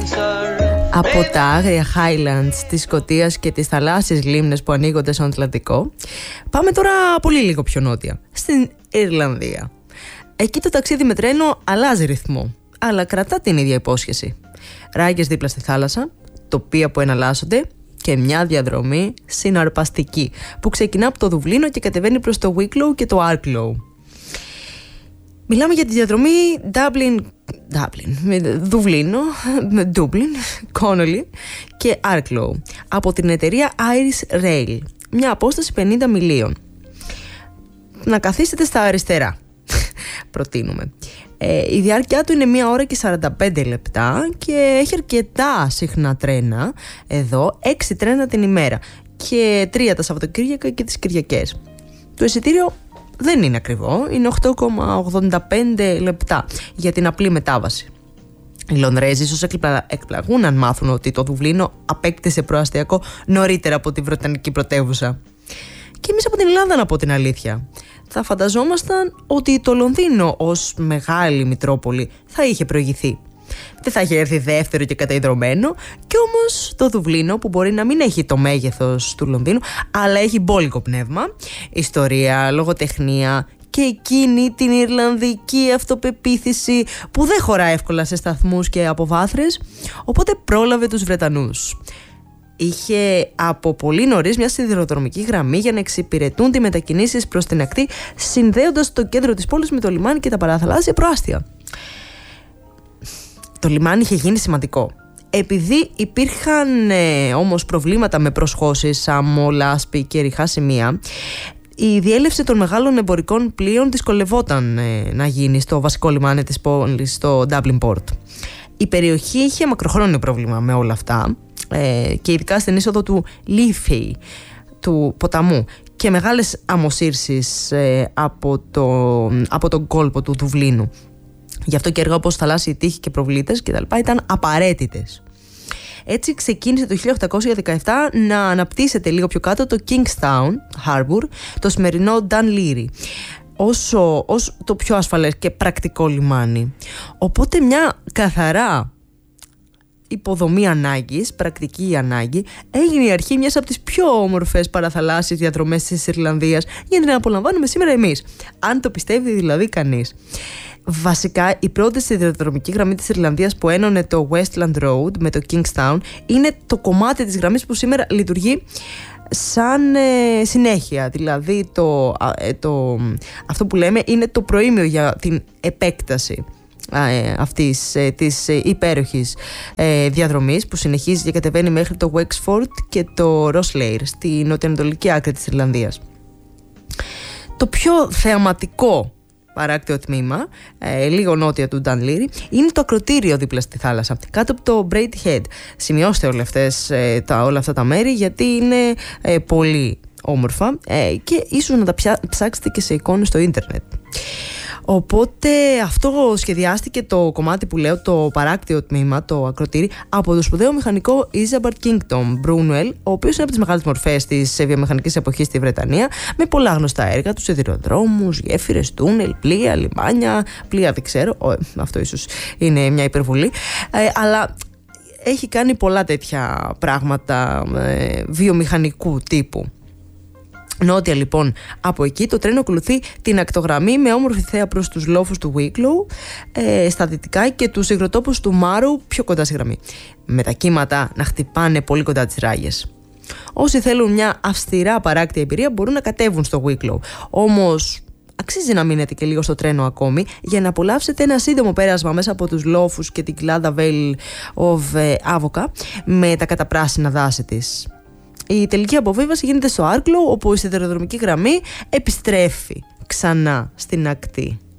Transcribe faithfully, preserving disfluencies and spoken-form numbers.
Από τα άγρια Highlands της Σκωτίας και τις θαλάσσιες λίμνες που ανοίγονται στον Ατλαντικό, πάμε τώρα πολύ λίγο πιο νότια, στην Ιρλανδία. Εκεί το ταξίδι με τρένο αλλάζει ρυθμό, αλλά κρατά την ίδια υπόσχεση. Ράγκες δίπλα στη θάλασσα, τοπία που εναλλάσσονται και μια διαδρομή συναρπαστική που ξεκινά από το Δουβλίνο και κατεβαίνει προς το Wicklow και το Arklow. Μιλάμε για τη διαδρομή Dublin, Dublin, Δουβλίνο, Dublin, Connolly και Arklow από την εταιρεία Irish Rail, μια απόσταση πενήντα μιλίων. Να καθίσετε στα αριστερά, προτείνουμε. Ε, η διάρκεια του είναι μία ώρα και σαράντα πέντε λεπτά και έχει αρκετά συχνά τρένα εδώ, έξι τρένα την ημέρα και τρία τα Σαββατοκύριακα και τις Κυριακές. Το εισιτήριο δεν είναι ακριβό, είναι οκτώ κόμμα ογδόντα πέντε λεπτά για την απλή μετάβαση. Οι Λονδρέζοι ίσως εκπλαγούν αν μάθουν ότι το Δουβλίνο απέκτησε προαστιακό νωρίτερα από τη Βρετανική πρωτεύουσα. Και εμείς από την Ελλάδα, να πω την αλήθεια, θα φανταζόμασταν ότι το Λονδίνο ως μεγάλη μητρόπολη θα είχε προηγηθεί. Δεν θα είχε έρθει δεύτερο και καταϊδρωμένο, και όμως το Δουβλίνο, που μπορεί να μην έχει το μέγεθος του Λονδίνου, αλλά έχει μπόλικο πνεύμα, ιστορία, λογοτεχνία και εκείνη την Ιρλανδική αυτοπεποίθηση που δεν χωρά εύκολα σε σταθμούς και αποβάθρες, οπότε πρόλαβε τους Βρετανούς. Είχε από πολύ νωρίς μια σιδηροδρομική γραμμή για να εξυπηρετούν τις μετακινήσεις προς την ακτή, συνδέοντας το κέντρο της πόλης με το λιμάνι και τα παραθαλάσσια προάστια. Το λιμάνι είχε γίνει σημαντικό. Επειδή υπήρχαν ε, όμως προβλήματα με προσχώσεις, άμμο, λάσπη και ρηχά σημεία, η διέλευση των μεγάλων εμπορικών πλοίων δυσκολευόταν ε, να γίνει στο βασικό λιμάνι της πόλης, στο Dublin Port. Η περιοχή είχε μακροχρόνιο πρόβλημα με όλα αυτά, ε, και ειδικά στην είσοδο του Liffey, του ποταμού, και μεγάλες αμμοσύρσεις ε, από, το, από τον κόλπο του Δουβλίνου. Γι' αυτό και έργα όπως θαλάσσιοι τείχοι και προβλήτες κτλ. Ήταν απαραίτητες. Έτσι ξεκίνησε το χίλια οκτακόσια δεκαεπτά να αναπτύσσεται λίγο πιο κάτω το Kingstown Harbour, το σημερινό Dunleary, όσο, ως το πιο ασφαλές και πρακτικό λιμάνι. Οπότε μια καθαρά υποδομή ανάγκης, πρακτική ανάγκη, έγινε η αρχή μιας από τις πιο όμορφες παραθαλάσσιες διαδρομές της Ιρλανδίας, για να την απολαμβάνουμε σήμερα εμείς, αν το πιστεύει δηλαδή κανείς. Βασικά, η πρώτη σιδηροδρομική γραμμή της Ιρλανδίας που ένωνε το Westland Road με το Kingstown είναι το κομμάτι της γραμμής που σήμερα λειτουργεί σαν ε, συνέχεια. Δηλαδή το, ε, το, αυτό που λέμε είναι το προήμιο για την επέκταση ε, αυτής ε, της ε, υπέροχης ε, διαδρομής που συνεχίζει και κατεβαίνει μέχρι το Wexford και το Rosslare στη νοτιοανατολική άκρη της Ιρλανδίας. Το πιο θεαματικό παράκτιο τμήμα, ε, λίγο νότια του Dunleary, είναι το ακροτήριο δίπλα στη θάλασσα, κάτω από το Braidhead. Σημειώστε όλα, αυτές, ε, τα, όλα αυτά τα μέρη, γιατί είναι ε, πολύ όμορφα ε, και ίσως να τα πια, ψάξετε και σε εικόνες στο ίντερνετ. Οπότε αυτό σχεδιάστηκε, το κομμάτι που λέω, το παράκτιο τμήμα, το ακροτήρι, από το σπουδαίο μηχανικό Isambard Kingdom Brunel, ο οποίος είναι από τις μεγάλες μορφές της βιομηχανικής εποχής στη Βρετανία, με πολλά γνωστά έργα, τους σιδηροδρόμους, γέφυρες, τούνελ, πλοία, λιμάνια, πλοία δεν ξέρω, Ω, αυτό ίσως είναι μια υπερβολή, ε, αλλά έχει κάνει πολλά τέτοια πράγματα ε, βιομηχανικού τύπου. Νότια λοιπόν από εκεί το τρένο ακολουθεί την ακτογραμμή με όμορφη θέα προς τους λόφους του Wicklow ε, στα δυτικά και τους υγροτόπους του Marrow πιο κοντά στη γραμμή, με τα κύματα να χτυπάνε πολύ κοντά τις ράγες. Όσοι θέλουν μια αυστηρά παράκτια εμπειρία μπορούν να κατέβουν στο Wicklow, όμως αξίζει να μείνετε και λίγο στο τρένο ακόμη για να απολαύσετε ένα σύντομο πέρασμα μέσα από τους λόφους και την κοιλάδα Vale of Avoca με τα καταπράσινα δάση της. Η τελική αποβίβαση γίνεται στο Arklow, όπου η σιδηροδρομική γραμμή επιστρέφει ξανά στην ακτή.